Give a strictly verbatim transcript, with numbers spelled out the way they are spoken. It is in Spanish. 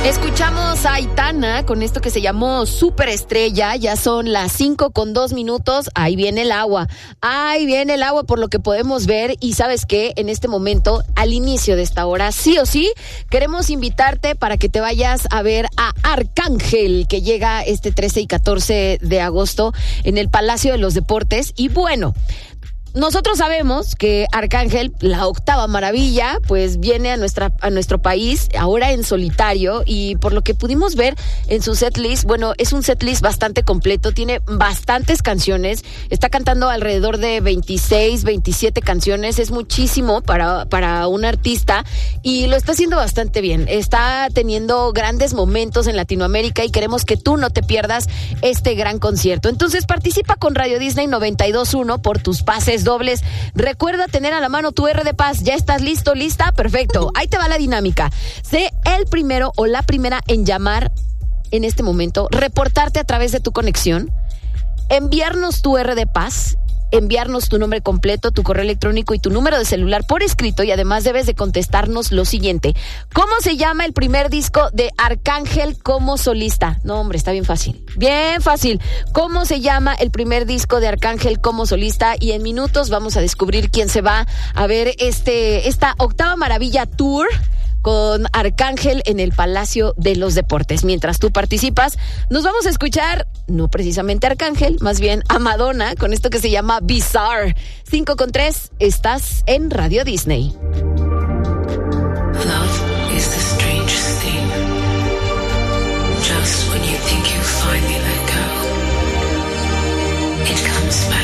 Escuchamos a Aitana con esto que se llamó Superestrella. Ya son las cinco con dos minutos. Ahí viene el agua. Ahí viene el agua por lo que podemos ver. Y ¿sabes qué? En este momento, al inicio de esta hora, sí o sí, queremos invitarte para que te vayas a ver a Arcángel, que llega este trece y catorce de agosto en el Palacio de los Deportes. Y bueno, nosotros sabemos que Arcángel, la octava maravilla, pues viene a nuestra a nuestro país ahora en solitario, y por lo que pudimos ver en su setlist, bueno, es un setlist bastante completo, tiene bastantes canciones, está cantando alrededor de veintiséis, veintisiete canciones, es muchísimo para, para un artista, y lo está haciendo bastante bien, está teniendo grandes momentos en Latinoamérica y queremos que tú no te pierdas este gran concierto. Entonces participa con Radio Disney noventa y dos punto uno por tus pases dobles. Recuerda tener a la mano tu R de Paz. ¿Ya estás listo, lista? Perfecto. Ahí te va la dinámica. Sé el primero o la primera en llamar en este momento, reportarte a través de tu conexión, enviarnos tu R de Paz, enviarnos tu nombre completo, tu correo electrónico y tu número de celular por escrito, y además debes de contestarnos lo siguiente: ¿cómo se llama el primer disco de Arcángel como solista? No, hombre, está bien fácil. Bien fácil. ¿Cómo se llama el primer disco de Arcángel como solista? Y en minutos vamos a descubrir quién se va a ver este esta octava maravilla tour con Arcángel en el Palacio de los Deportes. Mientras tú participas, nos vamos a escuchar, no precisamente a Arcángel, más bien a Madonna, con esto que se llama Bizarre. cinco con tres, estás en Radio Disney. Love is the strangest thing. Just when you think you finally let go, it comes back.